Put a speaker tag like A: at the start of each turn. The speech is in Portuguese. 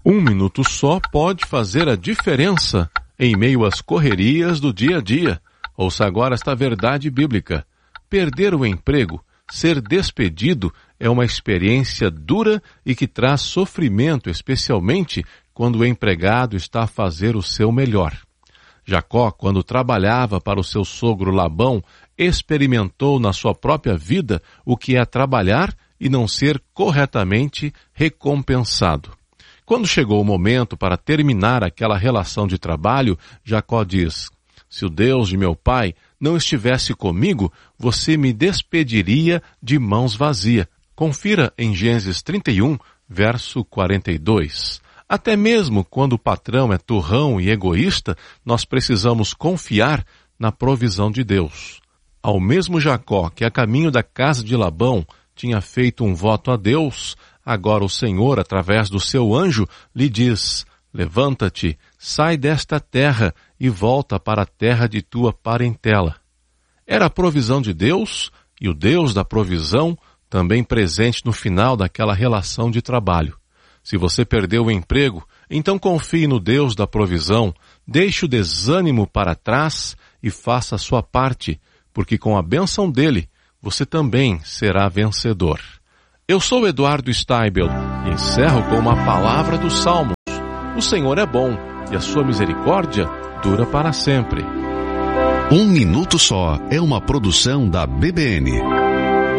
A: Um minuto só pode fazer a diferença em meio às correrias do dia a dia. Ouça agora esta verdade bíblica. Perder o emprego, ser despedido, é uma experiência dura e que traz sofrimento, especialmente quando o empregado está a fazer o seu melhor. Jacó, quando trabalhava para o seu sogro Labão, experimentou na sua própria vida o que é trabalhar e não ser corretamente recompensado. Quando chegou o momento para terminar aquela relação de trabalho, Jacó diz: se o Deus de meu pai não estivesse comigo, você me despediria de mãos vazias. Confira em Gênesis 31, verso 42. Até mesmo quando o patrão é turrão e egoísta, nós precisamos confiar na provisão de Deus. Ao mesmo Jacó, que a caminho da casa de Labão tinha feito um voto a Deus, agora o Senhor, através do seu anjo, lhe diz: levanta-te, sai desta terra e volta para a terra de tua parentela. Era a provisão de Deus e o Deus da provisão também presente no final daquela relação de trabalho. Se você perdeu o emprego, então confie no Deus da provisão, deixe o desânimo para trás e faça a sua parte, porque com a bênção dele, você também será vencedor. Eu sou Eduardo Steibel e encerro com uma palavra dos Salmos. O Senhor é bom e a sua misericórdia dura para sempre.
B: Um Minuto Só é uma produção da BBN.